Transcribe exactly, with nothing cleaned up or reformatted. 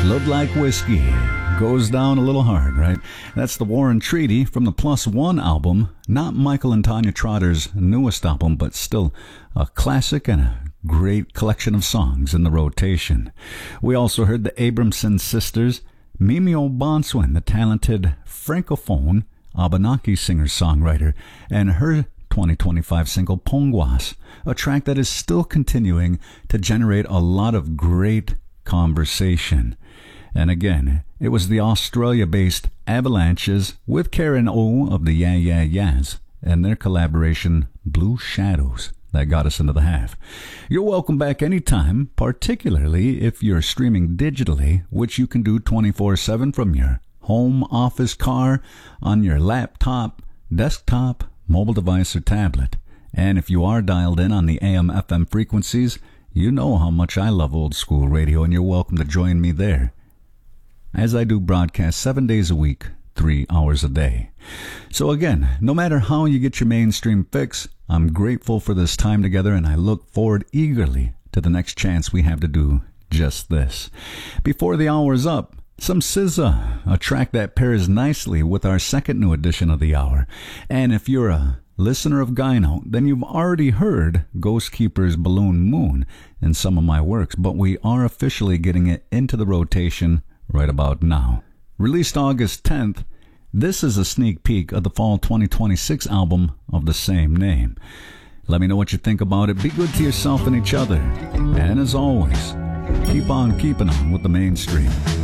Look Like Whiskey goes down a little hard, right? That's the War and Treaty from the Plus One album, not Michael and Tanya Trotter's newest album, but still a classic and a great collection of songs in the rotation. We also heard the Abramson sisters, Mimi O'Bonswin, the talented francophone Abenaki singer-songwriter, and her twenty twenty-five single Pongwas, a track that is still continuing to generate a lot of great conversation. And again, it was the Australia-based Avalanches with Karen O of the Yeah Yeah Yeahs and their collaboration Blue Shadows that got us into the half. You're welcome back anytime, particularly if you're streaming digitally, which you can do twenty-four seven from your home, office, car, on your laptop, desktop, mobile device, or tablet. And if you are dialed in on the A M F M frequencies, you know how much I love old school radio, and you're welcome to join me there, as I do broadcast seven days a week, three hours a day. So again, no matter how you get your mainstream fix, I'm grateful for this time together, and I look forward eagerly to the next chance we have to do just this. Before the hour's up, some S Z A, a track that pairs nicely with our second new edition of the hour. And if you're a listener of Gyno, then you've already heard Ghost Keeper's Balloon Moon in some of my works, but we are officially getting it into the rotation right about now. Released August tenth, this is a sneak peek of the fall twenty twenty-six album of the same name. Let me know what you think about it. Be good to yourself and each other. And as always, keep on keeping on with the mainstream.